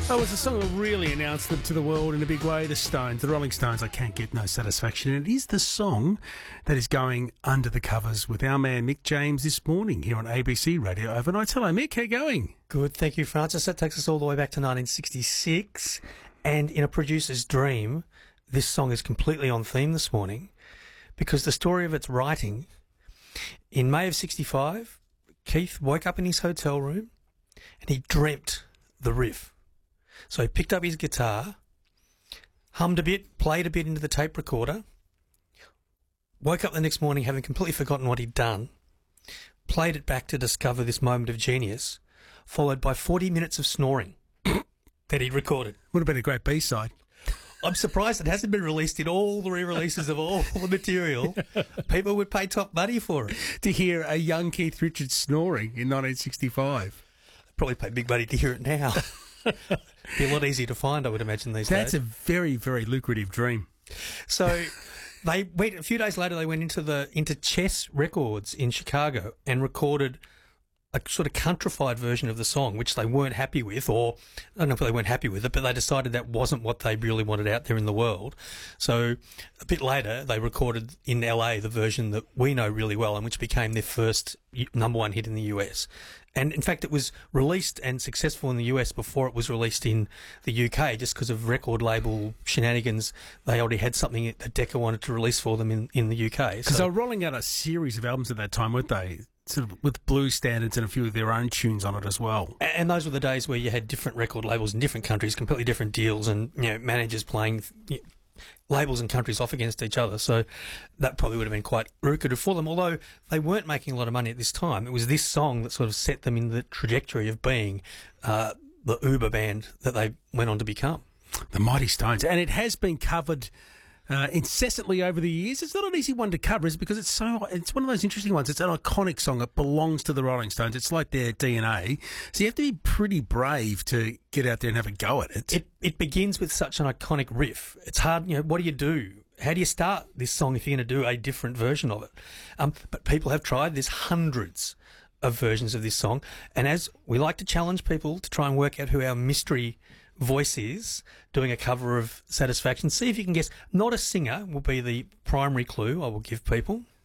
Oh, it's a song that really announced them to the world in a big way. The Stones, the Rolling Stones, I Can't Get No Satisfaction. And it is the song that is going under the covers with our man Mick James this morning here on ABC Radio Overnight. Hello, Mick. How you going? Good, thank you, Francis. That takes us all the way back to 1966. And in a producer's dream, this song is completely on theme this morning because the story of its writing, in May of 65, Keith woke up in his hotel room and he dreamt the riff. So he picked up his guitar, hummed a bit, played a bit into the tape recorder, woke up the next morning having completely forgotten what he'd done, played it back to discover this moment of genius, followed by 40 minutes of snoring that he'd recorded. Would have been a great B-side. I'm surprised it hasn't been released in all the re-releases of all the material. People would pay top money for it. To hear a young Keith Richards snoring in 1965. Probably pay big money to hear it now. Be a lot easier to find, I would imagine, these days. That's a very, very lucrative dream. So they went, a few days later, they went into Chess Records in Chicago and recorded a sort of countrified version of the song, which they weren't happy with, or I don't know if they weren't happy with it, but they decided that wasn't what they really wanted out there in the world. So a bit later, they recorded in LA the version that we know really well and which became their first number one hit in the US. And in fact, it was released and successful in the US before it was released in the UK, just because of record label shenanigans. They already had something that Decca wanted to release for them in the UK. Because they were rolling out a series of albums at that time, weren't they? Sort of with blues standards and a few of their own tunes on it as well. And those were the days where you had different record labels in different countries, completely different deals, and managers playing labels and countries off against each other. So that probably would have been quite lucrative for them, although they weren't making a lot of money at this time. It was this song that sort of set them in the trajectory of being the Uber band that they went on to become. The Mighty Stones. And it has been covered incessantly over the years. It's not an easy one to cover, is because it's one of those interesting ones. It's an iconic song. It belongs to the Rolling Stones. It's like their DNA. So you have to be pretty brave to get out there and have a go at it. It begins with such an iconic riff. It's hard, what do you do? How do you start this song if you're going to do a different version of it? But people have tried. There's hundreds of versions of this song. And as we like to challenge people to try and work out who our mystery voice is doing a cover of Satisfaction, see if you can guess. Not a singer will be the primary clue I will give people.